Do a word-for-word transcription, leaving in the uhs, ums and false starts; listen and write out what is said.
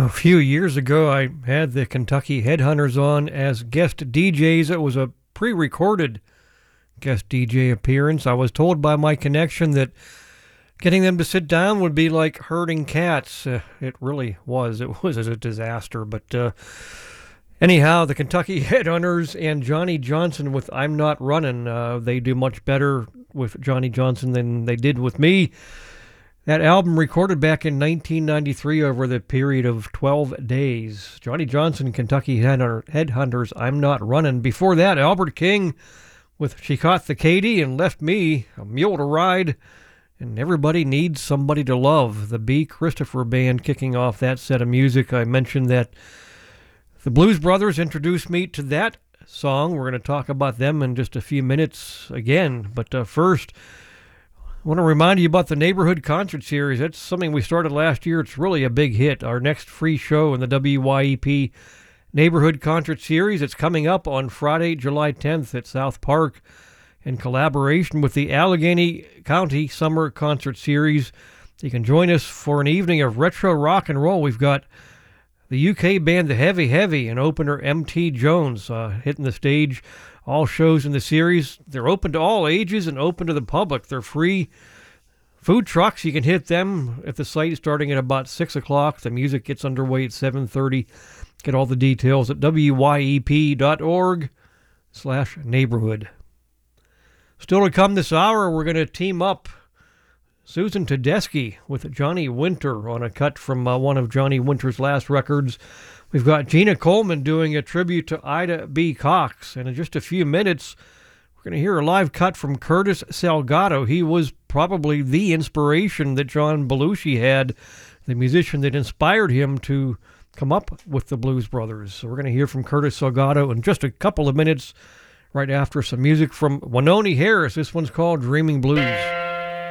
A few years ago, I had the Kentucky Headhunters on as guest D Js. It was a pre-recorded guest D J appearance. I was told by my connection that getting them to sit down would be like herding cats. Uh, it really was. It was a disaster. But uh, anyhow, the Kentucky Headhunters and Johnny Johnson with I'm Not Running, uh, they do much better with Johnny Johnson than they did with me. That album recorded back in nineteen ninety-three over the period of twelve days. Johnny Johnson, Kentucky Headhunters, I'm Not Running. Before that, Albert King with She Caught the Katy and Left Me, A Mule to Ride, and Everybody Needs Somebody to Love. The B. Christopher Band kicking off that set of music. I mentioned that the Blues Brothers introduced me to that song. We're going to talk about them in just a few minutes again. But uh, first, I want to remind you about the Neighborhood Concert Series. That's something we started last year. It's really a big hit. Our next free show in the W Y E P Neighborhood Concert Series. It's coming up on Friday, July tenth at South Park in collaboration with the Allegheny County Summer Concert Series. You can join us for an evening of retro rock and roll. We've got the U K band The Heavy Heavy and opener M T Jones uh, hitting the stage. All shows in the series, they're open to all ages and open to the public. They're free. Food trucks, you can hit them at the site starting at about six o'clock. The music gets underway at seven thirty. Get all the details at W Y E P dot org slash neighborhood. Still to come this hour, we're going to team up Susan Tedeschi with Johnny Winter on a cut from uh, one of Johnny Winter's last records. We've got Gina Coleman doing a tribute to Ida B. Cox. And in just a few minutes, we're going to hear a live cut from Curtis Salgado. He was probably the inspiration that John Belushi had, the musician that inspired him to come up with the Blues Brothers. So we're going to hear from Curtis Salgado in just a couple of minutes, right after some music from Wynonie Harris. This one's called Dreaming Blues.